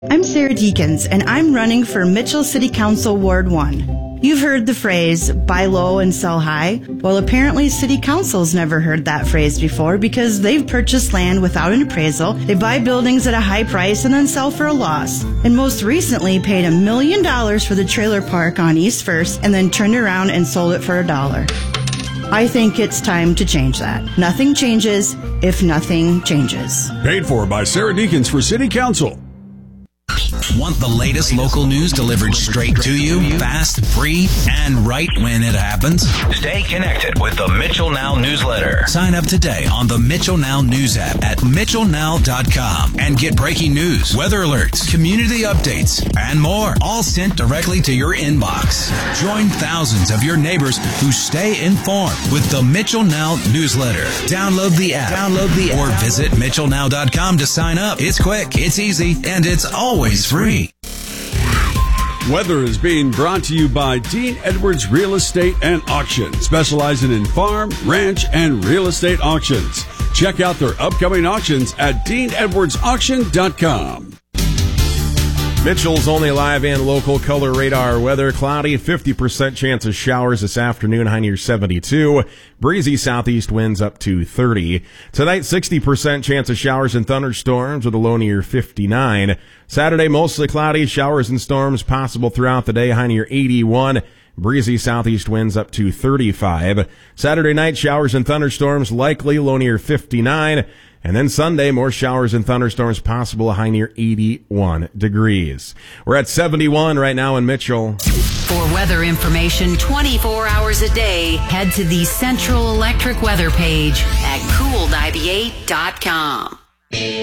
I'm Sarah Deakins, and I'm running for Mitchell City Council Ward 1. You've heard the phrase, buy low and sell high. Well, apparently City Council's never heard that phrase before because they've purchased land without an appraisal, they buy buildings at a high price and then sell for a loss. And most recently paid $1 million for the trailer park on East First and then turned around and sold it for $1. I think it's time to change that. Nothing changes if nothing changes. Paid for by Sarah Deakins for City Council. Want the latest local news delivered straight to you, fast, free, and right when it happens? Stay connected with the Mitchell Now newsletter. Sign up today on the Mitchell Now news app at mitchellnow.com and get breaking news, weather alerts, community updates, and more, all sent directly to your inbox. Join thousands of your neighbors who stay informed with the Mitchell Now newsletter. Download the app. Or visit mitchellnow.com to sign up. It's quick, it's easy, and it's always free. Weather is being brought to you by Dean Edwards Real Estate and Auction, specializing in farm, ranch, and real estate auctions. Check out their upcoming auctions at deanedwardsauction.com. Mitchell's only live and local color radar weather. Cloudy, 50% chance of showers this afternoon, high near 72. Breezy southeast winds up to 30. Tonight, 60% chance of showers and thunderstorms with a low near 59. Saturday, mostly cloudy, showers and storms possible throughout the day, high near 81. Breezy southeast winds up to 35. Saturday night, showers and thunderstorms likely, low near 59. And then Sunday, more showers and thunderstorms possible, a high near 81 degrees. We're at 71 right now in Mitchell. For weather information 24 hours a day, head to the Central Electric weather page at cool98.com.